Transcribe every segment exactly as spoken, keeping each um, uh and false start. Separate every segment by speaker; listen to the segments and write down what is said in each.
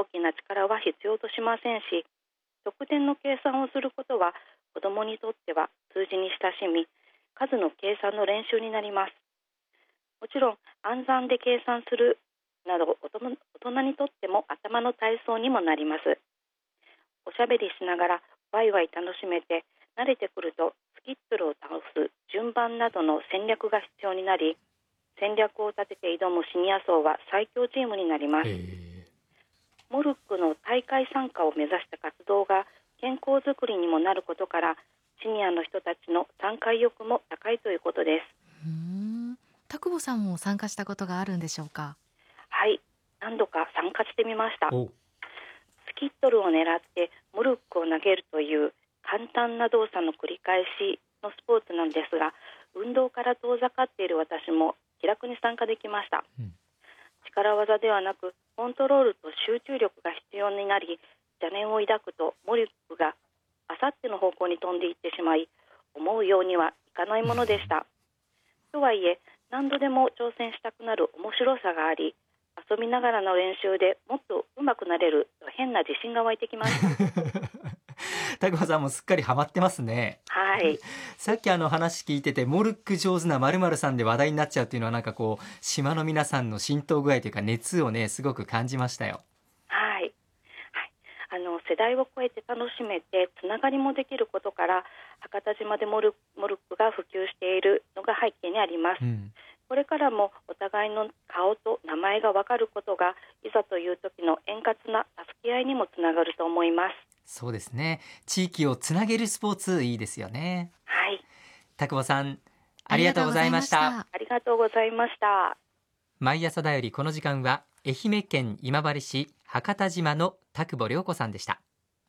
Speaker 1: 大きな力は必要としませんし、得点の計算をすることは子どもにとっては数字に親しみ、数の計算の練習になります。もちろん暗算で計算するなど大人にとっても頭の体操にもなります。おしゃべりしながらワイワイ楽しめて、慣れてくるとスキットルを倒す順番などの戦略が必要になり、戦略を立てて挑むシニア層は最強チームになります。モルックの大会参加を目指した活動が健康づくりにもなることから、シニアの人たちの参加意欲も高いということです。
Speaker 2: うーん、田久保さんも参加したことがあるんでしょうか？
Speaker 1: はい、何度か参加してみました。スキットルを狙ってモルックを投げるという簡単な動作の繰り返しのスポーツなんですが、運動から遠ざかっている私も気楽に参加できました。うん、力技ではなくコントロールと集中力が必要になり、邪念を抱くとモルックがあさっての方向に飛んでいってしまい、思うようにはいかないものでした。とはいえ何度でも挑戦したくなる面白さがあり、遊びながらの練習でもっと上手くなれると変な自信が湧いてきました
Speaker 3: 田久保さんもすっかりハマってますね。
Speaker 1: はい。
Speaker 3: さっきあの話聞いてて、モルック上手な〇〇さんで話題になっちゃうっていうのは、なんかこう島の皆さんの浸透具合というか熱をね、すごく感じましたよ。
Speaker 1: はい、はい、あの世代を超えて楽しめてつながりもできることから、博多島でモル、モルックが普及しているのが背景にあります。うん、これからもお互いの顔と名前が分かることが、いざという時の円滑な助け合いにもつながると思います。
Speaker 3: そうですね、地域をつなげるスポーツいいですよね。
Speaker 1: はい、
Speaker 3: 田久保さんありがとうございました。
Speaker 1: ありがとうございました。
Speaker 3: 毎朝だより、この時間は愛媛県今治市博多島の田久保涼子さんでした。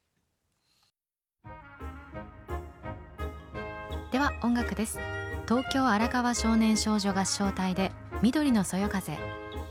Speaker 2: では音楽です。東京荒川少年少女合唱隊で緑のそよ風。